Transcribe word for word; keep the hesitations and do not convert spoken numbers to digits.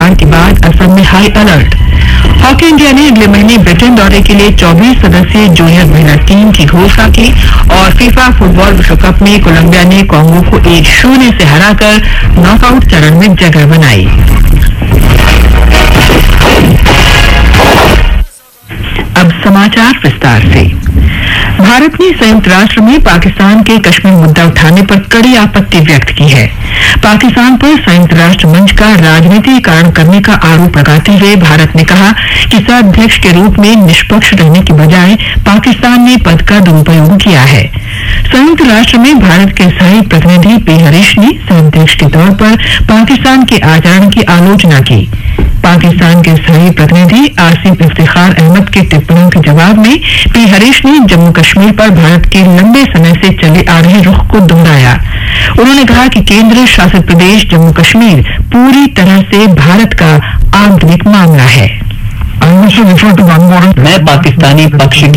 बाढ़ के बाद असम में हाई अलर्ट। हॉकी इंडिया ने अगले महीने ब्रिटेन दौरे के लिए चौबीस सदस्यीय जूनियर महिला टीम की घोषणा की और फीफा फुटबॉल विश्व कप में कोलंबिया ने कांगो को एक शून्य से हराकर नॉकआउट चरण में जगह बनाई। अब समाचार विस्तार से। भारत ने संयुक्त राष्ट्र में पाकिस्तान के कश्मीर मुद्दा उठाने पर कड़ी आपत्ति व्यक्त की है। पाकिस्तान पर संयुक्त राष्ट्र मंच का राजनीतिकरण करने का आरोप लगाते हुए भारत ने कहा कि सह-अध्यक्ष के रूप में निष्पक्ष रहने की बजाय पाकिस्तान ने पद का दुरुपयोग किया है। संयुक्त राष्ट्र में भारत के स्थायी प्रतिनिधि पी हरीश ने सह-अध्यक्ष के तौर पर पाकिस्तान के आचरण की आलोचना की। पाकिस्तान के स्थायी प्रतिनिधि आसिफ इफ्तिखार अहमद की टिप्पणियों के जवाब में पी हरीश ने जम्मू कश्मीर पर भारत के लंबे समय से चले आ रहे रुख को दोहराया। उन्होंने कहा कि केंद्र शासित प्रदेश जम्मू कश्मीर पूरी तरह से भारत का आंतरिक मामला है। मैं पाकिस्तानी पक्ष की